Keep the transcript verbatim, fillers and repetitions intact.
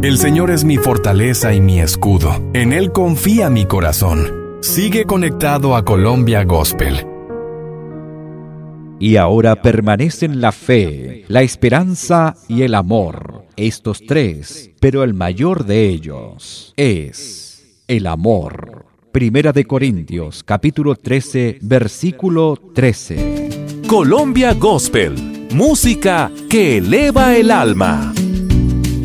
El Señor es mi fortaleza y mi escudo. En Él confía mi corazón. Sigue conectado a Colombia Gospel. Y ahora permanecen la fe, la esperanza y el amor. Estos tres, pero el mayor de ellos es el amor. Primera de Corintios, capítulo trece, versículo trece. Colombia Gospel, música que eleva el alma.